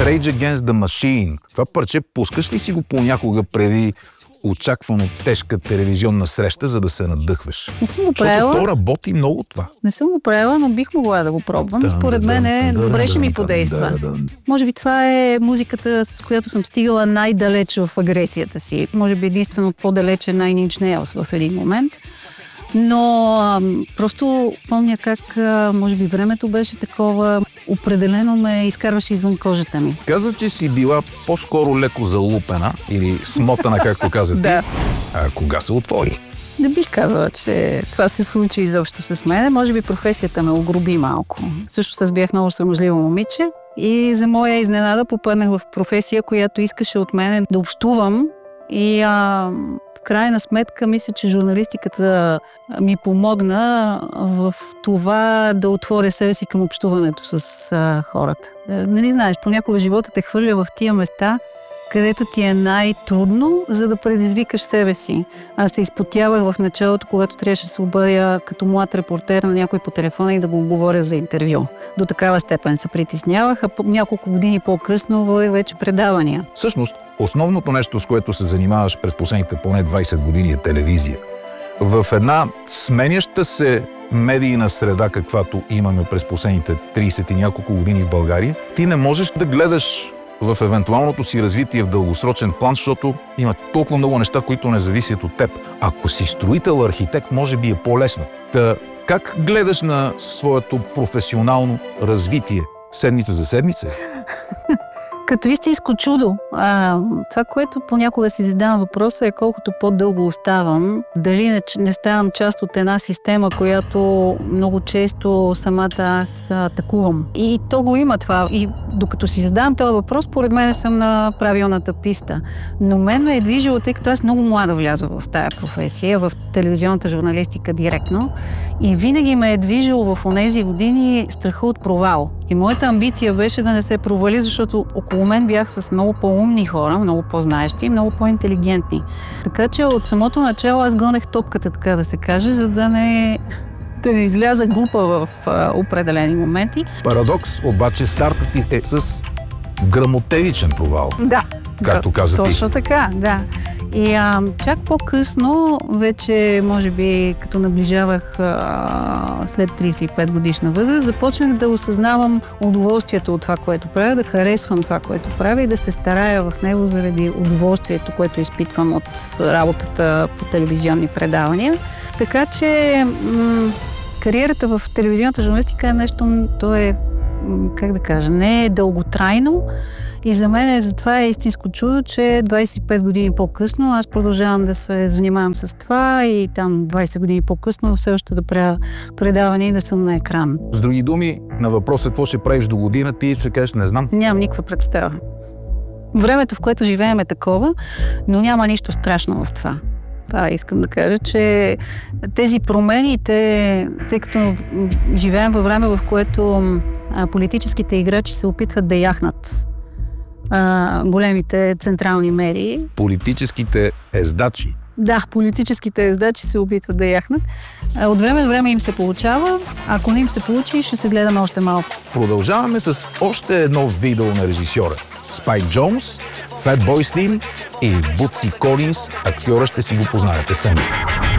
Rage Against the Machine. Това парче пускаш ли си го понякога преди очаквано тежка телевизионна среща, за да се надъхваш? Не съм го правила. Защото то работи много това. Не съм го правила, но бих могла да го пробвам. Според мен добре ще ми подейства. Може би това е музиката, с която съм стигала най-далеч в агресията си. Може би единствено по-далече Nine Inch Nails в един момент. Но просто помня как, може би, времето беше такова, определено ме изкарваше извън кожата ми. Каза, че си била по-скоро леко залупена или смотана, както каза ти. Да. А кога се отвори? Не бих казала, че това се случи изобщо с мен. Може би професията ме огроби малко. Също бях много срамежливо момиче и за моя изненада попаднах в професия, която искаше от мен да общувам. И в крайна сметка мисля, че журналистиката ми помогна в това да отворя себе си към общуването с хората. Нали знаеш, понякога живота те хвърля в тия места, където ти е най-трудно, за да предизвикаш себе си. Аз се изпотявах в началото, когато трябваше да се обадя като млад репортер на някой по телефона и да го говоря за интервю. До такава степен се притеснявах, а няколко години по-късно водех вече предавания. Всъщност, основното нещо, с което се занимаваш през последните поне 20 години е телевизия. В една сменяща се медийна среда, каквато имаме през последните 30 и няколко години в България, ти не можеш да гледаш в евентуалното си развитие в дългосрочен план, защото има толкова много неща, които не зависят от теб. Ако си строител, архитект, може би е по-лесно. Та как гледаш на своето професионално развитие седмица за седмица? Като истинско чудо. Това, което понякога си задавам въпроса е колкото по-дълго оставам, дали не ставам част от една система, която много често самата аз атакувам. И то го има това. И докато си задавам този въпрос, поред мен съм на правилната писта. Но мен ме е движило, тъй като аз много млада влязох в тая професия, в телевизионната журналистика директно. И винаги ме е движило в онези години страха от провал. И моята амбиция беше да не се провали, защото около мен бях с много по-умни хора, много по-знаещи, много по-интелигентни. Така че от самото начало аз гонех топката, така да се каже, за да не изляза глупа в определени моменти. Парадокс, обаче стартът ти е с гръмотевичен провал. Да. Както каза ти. Точно така, да. И чак по-късно, вече, може би, като наближавах след 35 годишна възраст, започнах да осъзнавам удоволствието от това, което правя, да харесвам това, което правя и да се старая в него заради удоволствието, което изпитвам от работата по телевизионни предавания. Така че кариерата в телевизионната журналистика е нещо, то е, как да кажа, не е дълготрайно. И за мен затова е истинско чудо, че 25 години по-късно аз продължавам да се занимавам с това и там 20 години по-късно все още да правя предаване и да съм на екран. С други думи, на въпроса какво ще правиш до година, ти ще кажеш не знам. Нямам никаква представа. Времето, в което живеем е такова, но няма нищо страшно в това. Това искам да кажа, че тези промени, тъй като живеем във време, в което политическите играчи се опитват да яхнат големите централни медии. Политическите ездачи. Да, политическите ездачи се опитват да яхнат. От време на време им се получава. Ако не им се получи, ще се гледаме още малко. Продължаваме с още едно видео на режисьора. Спайк Джонс, Fatboy Slim и Бутси Колинс. Актьора ще си го познаете сами.